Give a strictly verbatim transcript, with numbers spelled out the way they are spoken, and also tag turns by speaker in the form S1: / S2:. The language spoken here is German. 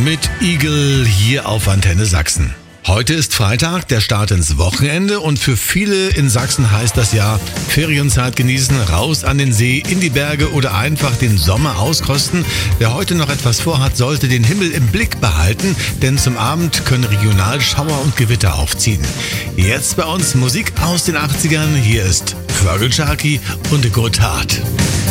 S1: mit Igel hier auf Antenne Sachsen. Heute ist Freitag, der Start ins Wochenende und für viele in Sachsen heißt das ja Ferienzeit genießen, raus an den See, in die Berge oder einfach den Sommer auskosten. Wer heute noch etwas vorhat, sollte den Himmel im Blick behalten, denn zum Abend können regional Schauer und Gewitter aufziehen. Jetzt bei uns Musik aus den achtzigern, hier ist Frögel Sharky und Gotthard.